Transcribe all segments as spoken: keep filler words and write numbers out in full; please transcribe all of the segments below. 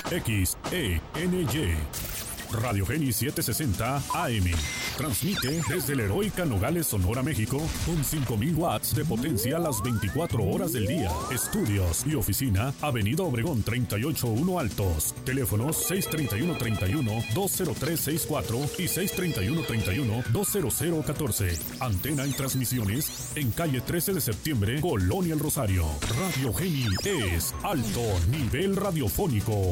X E N Y. Radio Geni setecientos sesenta A M. Transmite desde la heroica Nogales, Sonora, México, con cinco mil watts de potencia las veinticuatro horas del día. Estudios y oficina, Avenida Obregón treinta y ocho uno Altos. Teléfonos seis treinta y uno treinta y uno, dos cero tres sesenta y cuatro y seis treinta y uno treinta y uno, dos cero cero catorce. Antena y transmisiones en calle trece de septiembre, Colonia El Rosario. Radio Geni es alto nivel radiofónico.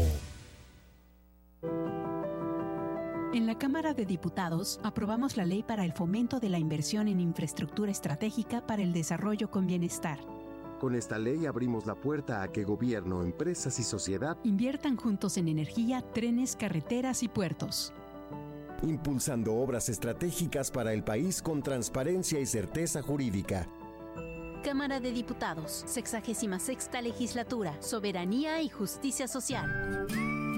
En la Cámara de Diputados aprobamos la Ley para el Fomento de la Inversión en Infraestructura Estratégica para el Desarrollo con Bienestar. Con esta ley abrimos la puerta a que gobierno, empresas y sociedad inviertan juntos en energía, trenes, carreteras y puertos. Impulsando obras estratégicas para el país con transparencia y certeza jurídica. Cámara de Diputados, sexagésima sexta Legislatura, Soberanía y Justicia Social.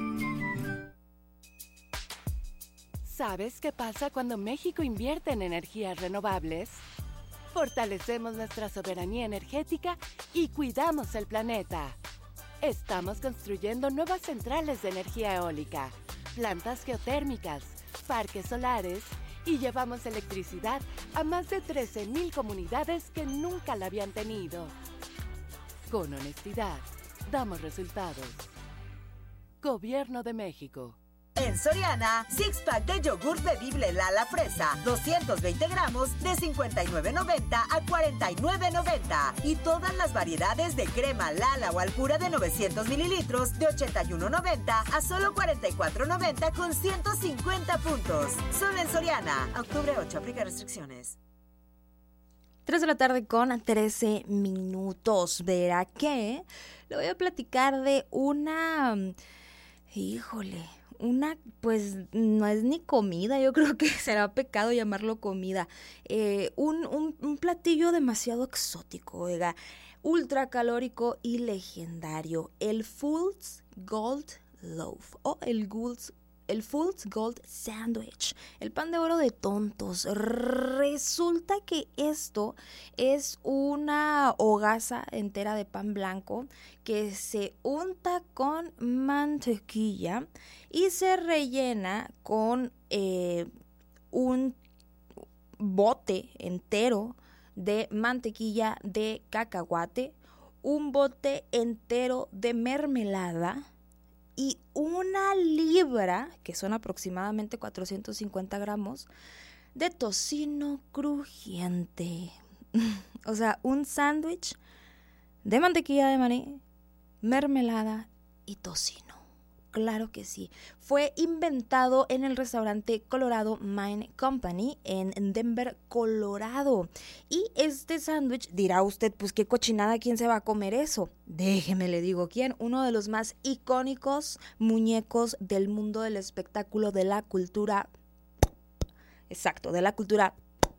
¿Sabes qué pasa cuando México invierte en energías renovables? Fortalecemos nuestra soberanía energética y cuidamos el planeta. Estamos construyendo nuevas centrales de energía eólica, plantas geotérmicas, parques solares y llevamos electricidad a más de trece mil comunidades que nunca la habían tenido. Con honestidad, damos resultados. Gobierno de México. En Soriana, six pack de yogur bebible Lala Fresa, doscientos veinte gramos de cincuenta y nueve noventa a cuarenta y nueve noventa. Y todas las variedades de crema Lala o Alpura de novecientos mililitros de ochenta y uno noventa a solo cuarenta y cuatro noventa con ciento cincuenta puntos. Solo en Soriana. Octubre ocho, aplica restricciones. tres de la tarde con trece minutos. Verá que le voy a platicar de una... Híjole... Una, pues, no es ni comida, yo creo que será pecado llamarlo comida. Eh, un, un, un platillo demasiado exótico, oiga, ultra calórico y legendario. El Fool's Gold Loaf o el Fool's El Fool's Gold Sandwich, el pan de oro de tontos. Resulta que esto es una hogaza entera de pan blanco que se unta con mantequilla y se rellena con eh, un bote entero de mantequilla de cacahuate, un bote entero de mermelada y una libra, que son aproximadamente cuatrocientos cincuenta gramos, de tocino crujiente. O sea, un sándwich de mantequilla de maní, mermelada y tocino. Claro que sí. Fue inventado en el restaurante Colorado Mine Company en Denver, Colorado. Y este sándwich, dirá usted, pues qué cochinada, ¿quién se va a comer eso? Déjeme le digo quién. Uno de los más icónicos muñecos del mundo del espectáculo, de la cultura... Exacto, de la cultura...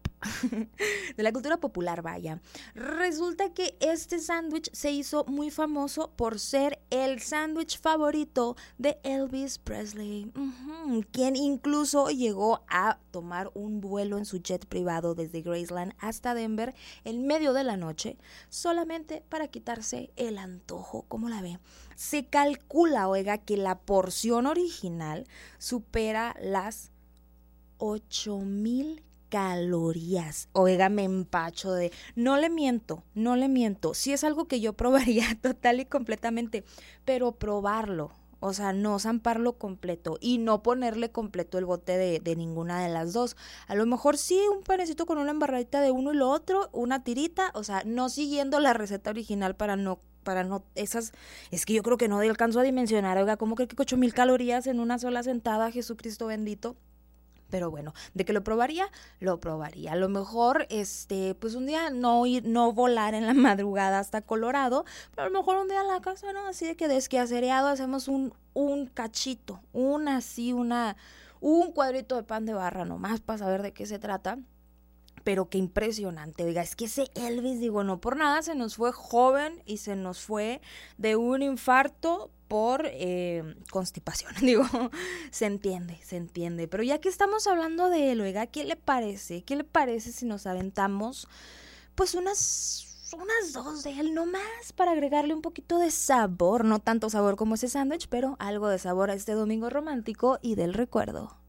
de la cultura popular, vaya. Resulta que este sándwich se hizo muy famoso por ser el sándwich favorito de Elvis Presley, uh-huh, quien incluso llegó a tomar un vuelo en su jet privado desde Graceland hasta Denver en medio de la noche, solamente para quitarse el antojo. ¿Cómo la ve? Se calcula, oiga, que la porción original supera las ocho mil calorías. Oiga, me empacho de... No le miento, no le miento. Sí es algo que yo probaría total y completamente, pero probarlo, o sea, no zamparlo completo y no ponerle completo el bote de, de ninguna de las dos. A lo mejor sí un panecito con una embarradita de uno y lo otro, una tirita, o sea, no siguiendo la receta original para no para no, esas, es que yo creo que no alcanzo a dimensionar, oiga, ¿cómo cree que ocho mil calorías en una sola sentada? Jesucristo bendito. Pero bueno, de que lo probaría, lo probaría. A lo mejor, este, pues un día no ir, no volar en la madrugada hasta Colorado, pero a lo mejor un día a la casa, ¿no? Así de que desquacereado hacemos un, un cachito, una así, una, un cuadrito de pan de barra nomás para saber de qué se trata. Pero qué impresionante, oiga, es que ese Elvis, digo, no por nada se nos fue joven y se nos fue de un infarto por eh, constipación, digo, se entiende, se entiende, pero ya que estamos hablando de él, oiga, ¿qué le parece? ¿Qué le parece si nos aventamos, pues, unas unas dos de él nomás para agregarle un poquito de sabor, no tanto sabor como ese sándwich, pero algo de sabor a este domingo romántico y del recuerdo.